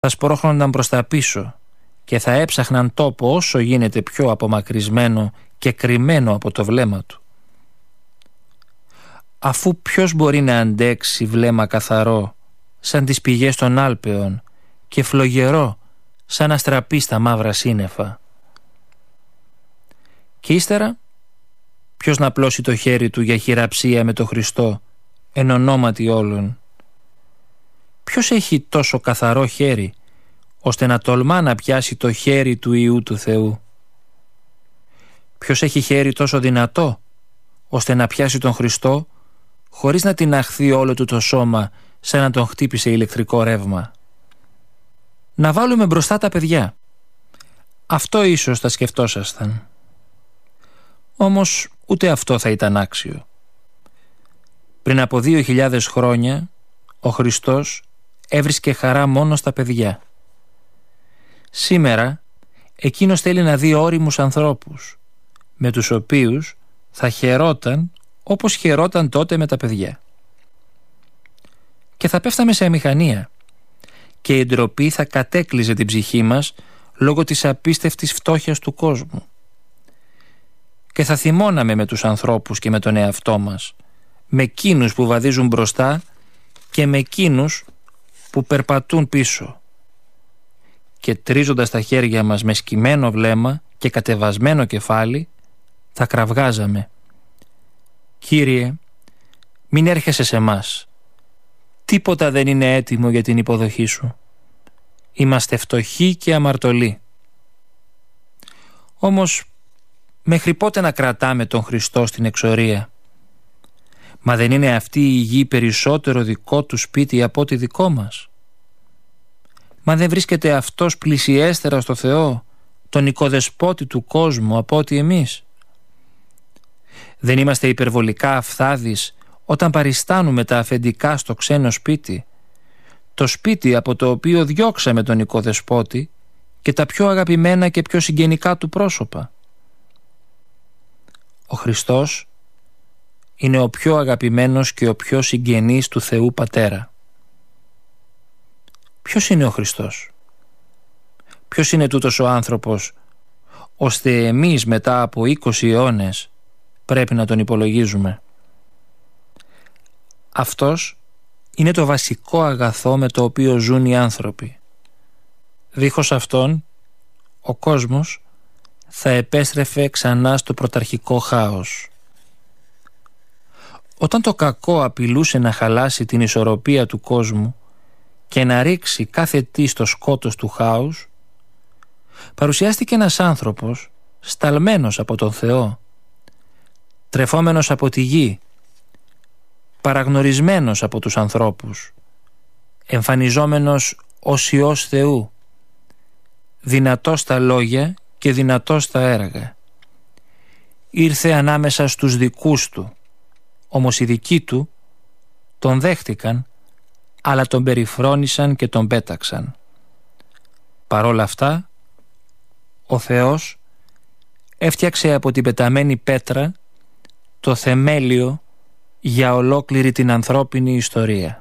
θα σπρώχνονταν προς τα πίσω και θα έψαχναν τόπο όσο γίνεται πιο απομακρυσμένο και κρυμμένο από το βλέμμα του. Αφού ποιος μπορεί να αντέξει βλέμμα καθαρό σαν τις πηγές των Άλπαιων και φλογερό σαν να στραπεί στα μαύρα σύννεφα? Και ύστερα ποιος να πλώσει το χέρι του για χειραψία με το Χριστό εν ονόματι όλων? Ποιος έχει τόσο καθαρό χέρι ώστε να τολμά να πιάσει το χέρι του Υιού του Θεού? Ποιος έχει χέρι τόσο δυνατό ώστε να πιάσει τον Χριστό χωρίς να τιναχθεί όλο του το σώμα σαν να τον χτύπησε ηλεκτρικό ρεύμα? Να βάλουμε μπροστά τα παιδιά. Αυτό ίσως θα σκεφτόσασταν. Όμως ούτε αυτό θα ήταν άξιο. Πριν από 2.000 χρόνια ο Χριστός έβρισκε χαρά μόνο στα παιδιά. Σήμερα εκείνος θέλει να δει ώριμους ανθρώπους με τους οποίους θα χαιρόταν όπως χαιρόταν τότε με τα παιδιά. Και θα πέφταμε σε αμηχανία και η ντροπή θα κατέκλυζε την ψυχή μας λόγω της απίστευτης φτώχειας του κόσμου. Και θα θυμώναμε με τους ανθρώπους και με τον εαυτό μας, με εκείνους που βαδίζουν μπροστά και με εκείνους που περπατούν πίσω. Και τρίζοντας τα χέρια μας με σκυμμένο βλέμμα και κατεβασμένο κεφάλι, θα κραυγάζαμε: «Κύριε, μην έρχεσαι σε μας. Τίποτα δεν είναι έτοιμο για την υποδοχή σου. Είμαστε φτωχοί και αμαρτωλοί». Όμως μέχρι πότε να κρατάμε τον Χριστό στην εξορία? Μα δεν είναι αυτή η γη περισσότερο δικό του σπίτι από ό,τι δικό μας? Μα δεν βρίσκεται αυτός πλησιέστερα στο Θεό, τον οικοδεσπότη του κόσμου, από ό,τι εμείς? Δεν είμαστε υπερβολικά αυθάδεις όταν παριστάνουμε τα αφεντικά στο ξένο σπίτι, το σπίτι από το οποίο διώξαμε τον οικοδεσπότη και τα πιο αγαπημένα και πιο συγγενικά του πρόσωπα? Ο Χριστός είναι ο πιο αγαπημένος και ο πιο συγγενής του Θεού Πατέρα. Ποιος είναι ο Χριστός? Ποιος είναι τούτος ο άνθρωπος ώστε εμείς μετά από 20 αιώνες πρέπει να τον υπολογίζουμε? Αυτός είναι το βασικό αγαθό με το οποίο ζουν οι άνθρωποι. Δίχως αυτόν ο κόσμος θα επέστρεφε ξανά στο πρωταρχικό χάος. Όταν το κακό απειλούσε να χαλάσει την ισορροπία του κόσμου και να ρίξει κάθε τι στο σκότος του χάους, παρουσιάστηκε ένας άνθρωπος σταλμένος από τον Θεό, τρεφόμενος από τη γη, παραγνωρισμένος από τους ανθρώπους, εμφανιζόμενος ως Υιός Θεού, δυνατός στα λόγια και δυνατός στα έργα. Ήρθε ανάμεσα στους δικούς του, όμως οι δικοί του τον δέχτηκαν, αλλά τον περιφρόνησαν και τον πέταξαν. Παρόλα αυτά, ο Θεός έφτιαξε από την πεταμένη πέτρα το θεμέλιο για ολόκληρη την ανθρώπινη ιστορία.